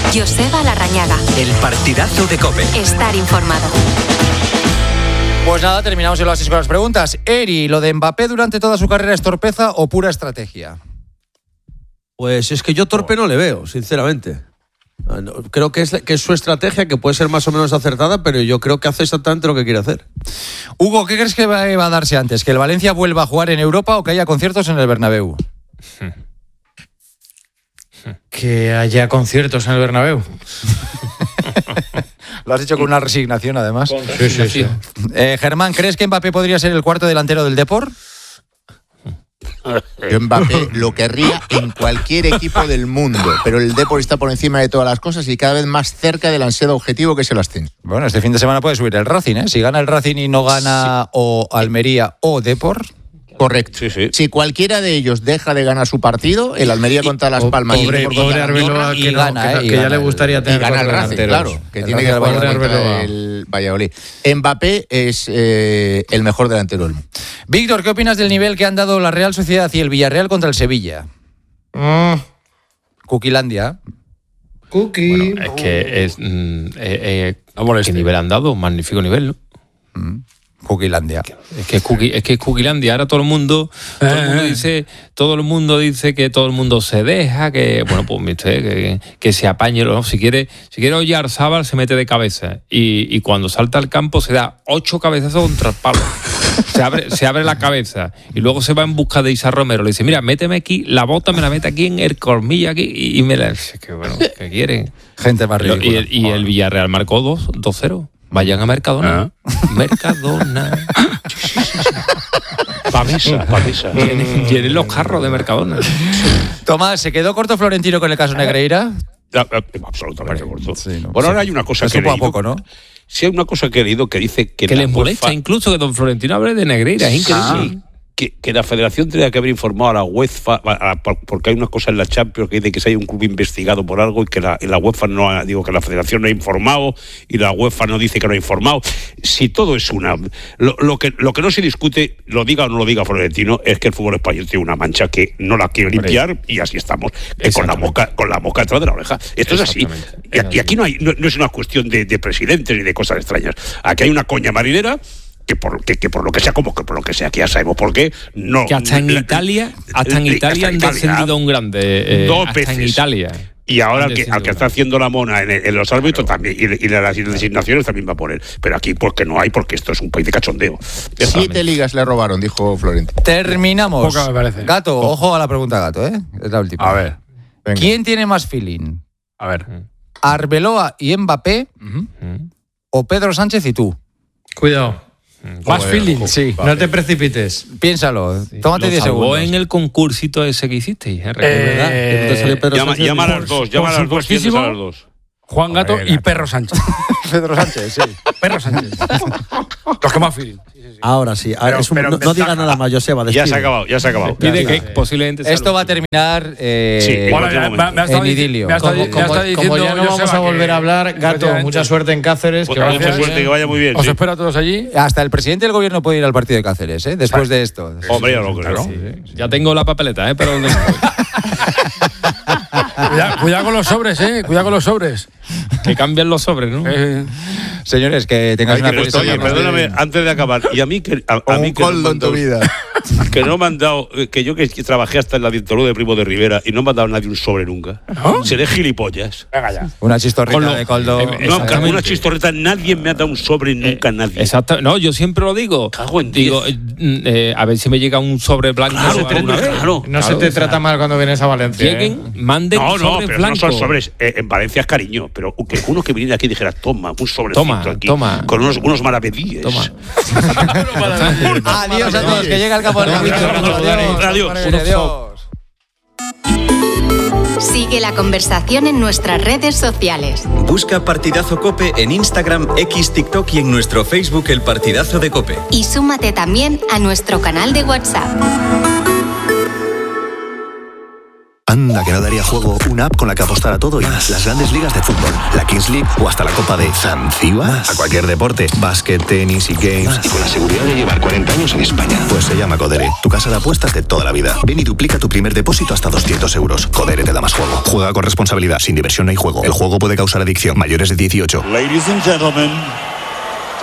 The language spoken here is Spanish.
Joseba Larrañaga. El partidazo de COPE. Estar informado. Pues nada, terminamos el oasis con las preguntas. Eri, ¿lo de Mbappé durante toda su carrera es torpeza o pura estrategia? Pues es que yo torpe no le veo, sinceramente. Creo que es su estrategia, que puede ser más o menos acertada, pero yo creo que hace exactamente lo que quiere hacer. Hugo, ¿qué crees que va a darse antes? ¿Que el Valencia vuelva a jugar en Europa o que haya conciertos en el Bernabéu? Que haya conciertos en el Bernabéu. Lo has dicho con una resignación, además. Sí. Germán, ¿crees que Mbappé podría ser el cuarto delantero del Depor? Yo Mbappé lo querría en cualquier equipo del mundo, pero el Depor está por encima de todas las cosas y cada vez más cerca del ansiado objetivo que es el ascenso. Bueno, este fin de semana puede subir el Racing, ¿eh? Si gana el Racing y no gana o Almería o Depor... Correcto. Sí. Si cualquiera de ellos deja de ganar su partido, el Almería contra Las Palmas pobre Arbeloa, que ya le gustaría tener y gana el Racing, claro, que tiene que jugar contra el Valladolid. Mbappé es el mejor delantero del mundo. Víctor, ¿qué opinas del nivel que han dado la Real Sociedad y el Villarreal contra el Sevilla? Cuquilandia. Bueno, es que es ¿qué nivel han dado? Un magnífico nivel, ¿no? Cuquilandia. Es que es Cuquilandia. Ahora todo el mundo dice que todo el mundo se deja, que bueno, pues usted que se apañe, ¿no? Si quiere Oyarzábal se mete de cabeza y cuando salta al campo se da 8 cabezazos contra el palo. Se abre la cabeza y luego se va en busca de Isa Romero. Le dice, mira, méteme aquí, la bota me la mete aquí en el colmillo aquí y me la... Que bueno, ¿qué quieren? Gente más ridícula. Y el Villarreal marcó 2-0. Vayan a Mercadona. Mercadona. Pamisa. Llenen los carros de Mercadona. Tomás, ¿se quedó corto Florentino con el caso Negreira? Absolutamente corto. Sí, no. Bueno, ahora hay una cosa que he leído. Poco, ¿no? Sí, hay una cosa que he leído que dice que les molesta incluso que don Florentino hable de Negreira. Es increíble. Que la federación tenía que haber informado a la UEFA, porque hay una cosa en la Champions que dice que si hay un club investigado por algo y que la UEFA que la federación no ha informado y la UEFA no dice que no ha informado. Si todo es lo que no se discute, lo diga o no lo diga Florentino, es que el fútbol español tiene una mancha que no la quiere limpiar y así estamos, con la boca detrás de la oreja. Esto es así. Y aquí no es una cuestión de presidentes ni de cosas extrañas. Aquí hay una coña marinera que por lo que sea, como que por lo que sea, que ya sabemos por qué, no. Que hasta en Italia han descendido un grande. Dos hasta veces. En Italia. Y ahora al que está haciendo la mona en los árbitros también, y las designaciones también va a poner. Pero aquí porque no hay, porque esto es un país de cachondeo. 7 ligas le robaron, dijo Florentino. Terminamos. Poca me parece. Gato, ojo a la pregunta, Gato, ¿eh? Es la última. A ver. Venga. ¿Quién tiene más feeling? A ver. ¿Arbeloa y Mbappé o Pedro Sánchez y tú? Cuidado. Más feeling. Sí. No te precipites. Piénsalo. Tómate 10 segundos. en el concursito ese que hicisteis. ¿Verdad? Llama a las dos. Juan Gato y Perro Sánchez. Pedro Sánchez, sí. Perro Sánchez. Los que más feeling. Ahora sí. No diga nada más, Joseba. Ya se ha acabado. Pide que posiblemente Esto va a terminar en idilio. Como ya no vamos a volver a hablar, Gato, mucha suerte en Cáceres. Mucha suerte, que vaya muy bien. Os espero a todos allí. Hasta el presidente del gobierno puede ir al partido de Cáceres, ¿eh? Después de esto. Hombre, ya lo creo. Ya tengo la papeleta, pero Cuidado con los sobres, Cuidado con los sobres. Que cambian los sobres, ¿no? Señores, que tengáis una feliz semana. Perdóname, antes de acabar, y a mí que coldo en tu vida. Que no me han dado, que yo que trabajé hasta en la dictadura de Primo de Rivera y no me han dado nadie un sobre nunca. ¿No? Seré gilipollas. Venga ya. Una chistorrita de coldo. No, una chistorrita, nadie me ha dado un sobre, nunca nadie. Exacto. No, yo siempre lo digo. Cago en digo, a ver si me llega un sobre blanco. No se te trata mal cuando vienes a Valencia. Lleguen, manden sobre pero blanco. No son sobres. En Valencia es cariño, pero que uno que viniera aquí dijera, toma, un sobrecito aquí. Toma. Con unos maravedíes. Toma. Adiós a todos, que llega el campo del Adiós. Sigue la conversación en nuestras redes sociales. Busca Partidazo COPE en Instagram, X, TikTok y en nuestro Facebook El Partidazo de COPE. Y súmate también a nuestro canal de WhatsApp. Anda, que no daría juego una app con la que apostar a todo y más. Las grandes ligas de fútbol, la Kings League o hasta la Copa de Zanzíbar. A cualquier deporte, básquet, tenis y games. Y con la seguridad de llevar 40 años en España. Pues se llama Codere, tu casa de apuestas de toda la vida. Ven y duplica tu primer depósito hasta 200 euros. Codere te da más juego. Juega con responsabilidad, sin diversión no hay juego. El juego puede causar adicción. Mayores de 18. Ladies and gentlemen.